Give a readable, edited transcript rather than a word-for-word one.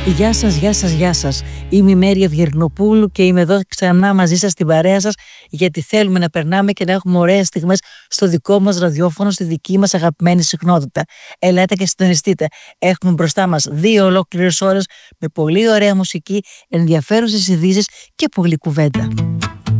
Γεια σας, γεια σας, γεια σας. Είμαι η Μέρη Ευγερνοπούλου και είμαι εδώ ξανά μαζί σας στην παρέα σας, γιατί θέλουμε να περνάμε και να έχουμε ωραίες στιγμές στο δικό μας ραδιόφωνο, στη δική μας αγαπημένη συχνότητα. Ελάτε και συντονιστείτε. Έχουμε μπροστά μας 2 ολόκληρες ώρες με πολύ ωραία μουσική, ενδιαφέρουσες ειδήσεις και πολλή κουβέντα.